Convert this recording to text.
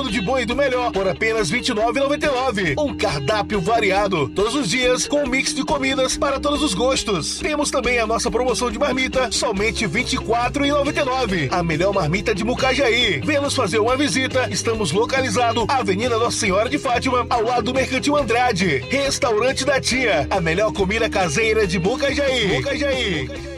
tudo de bom e do melhor por apenas R$ 29,99. Um cardápio variado, todos os dias com um mix de comidas para todos os gostos. Temos também a nossa promoção de marmita, somente R$ 24,99. A melhor marmita de Mucajaí. Venha nos fazer uma visita. Estamos localizados Avenida Nossa Senhora de Fátima, ao lado do Mercantil Andrade. Restaurante da Tia, a melhor comida caseira de Mucajaí.